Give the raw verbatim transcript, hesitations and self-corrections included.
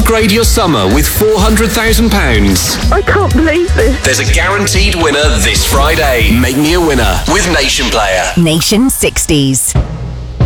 upgrade your summer with four hundred thousand pounds. I can't believe this. There's a guaranteed winner this Friday. Make me a winner with Nation Player. Nation sixties.